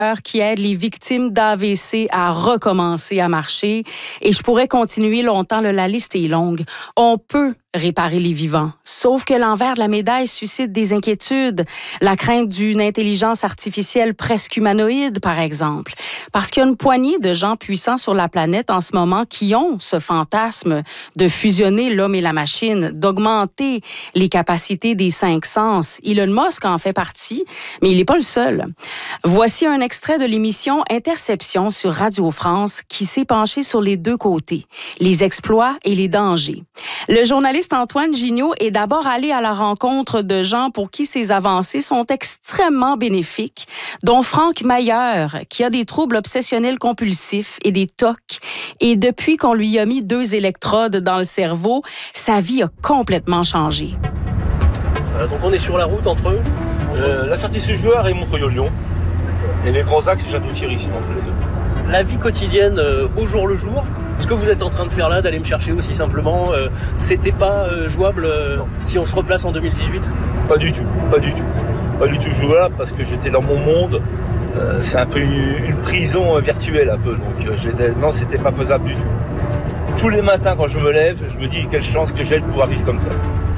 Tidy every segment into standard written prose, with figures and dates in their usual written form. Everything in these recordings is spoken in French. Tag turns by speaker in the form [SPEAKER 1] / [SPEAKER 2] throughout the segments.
[SPEAKER 1] qui aide les victimes d'AVC à recommencer à marcher. Et je pourrais continuer longtemps, la liste est longue. On peut réparer les vivants. Sauf que l'envers de la médaille suscite des inquiétudes. La crainte d'une intelligence artificielle presque humanoïde, par exemple. Parce qu'il y a une poignée de gens puissants sur la planète en ce moment qui ont ce fantasme de fusionner l'homme et la machine, d'augmenter les capacités des 5 sens. Elon Musk en fait partie, mais il n'est pas le seul. Voici un extrait de l'émission Interception sur Radio France qui s'est penchée sur les deux côtés, les exploits et les dangers. Le journaliste Antoine Gignot est d'abord allé à la rencontre de gens pour qui ces avancées sont extrêmement bénéfiques, dont Franck Mailleur, qui a des troubles obsessionnels compulsifs et des TOC. Et depuis qu'on lui a mis 2 électrodes dans le cerveau, sa vie a complètement changé.
[SPEAKER 2] Donc on est sur la route entre
[SPEAKER 3] la Ferté-Séjuard et Montreuil-Lyon. Et les grands axes, c'est Château-Thierry, sinon entre les deux.
[SPEAKER 2] la vie quotidienne au jour le jour. Ce que vous êtes en train de faire là, d'aller me chercher aussi simplement, c'était pas jouable si on se replace en 2018 ?
[SPEAKER 3] Pas du tout, pas du tout. Pas du tout jouable parce que j'étais dans mon monde. C'est un peu une prison virtuelle un peu. Donc non, c'était pas faisable du tout. Tous les matins quand je me lève, je me dis quelle chance que j'ai de pouvoir vivre comme ça.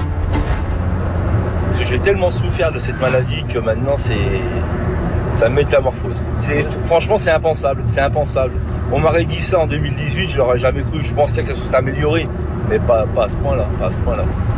[SPEAKER 3] Parce que j'ai tellement souffert de cette maladie que maintenant ça me métamorphose. Franchement, c'est impensable, c'est impensable. On m'aurait dit ça en 2018, je l'aurais jamais cru. Je pensais que ça se serait amélioré, mais pas à ce point-là, pas à ce point-là.